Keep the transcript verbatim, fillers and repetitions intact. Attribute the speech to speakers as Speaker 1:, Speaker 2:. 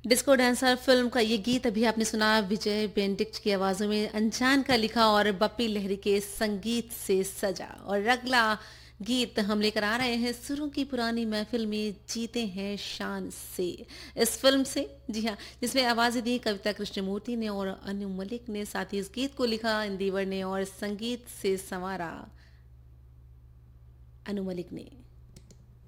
Speaker 1: Disco dancer film का ये गीत अभी आपने सुना विजय बेंडिक्ट की आवाजों में अनजान का लिखा और बप्पी लहरी के संगीत से सजा। और अगला गीत हम लेकर आ रहे हैं सुरों की पुरानी महफिल में जीते हैं शान से, इस फिल्म से। जी हाँ, जिसमें आवाजें दी कविता कृष्णमूर्ति ने और अनु मलिक ने, साथ ही इस गीत को लिखा इंदिवर ने और संगीत से संवारा अनु मलिक ने।